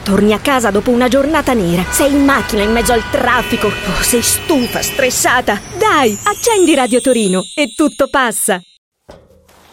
Torni a casa dopo una giornata nera, sei in macchina in mezzo al traffico, sei stufa, stressata. Dai, accendi Radio Torino e tutto passa.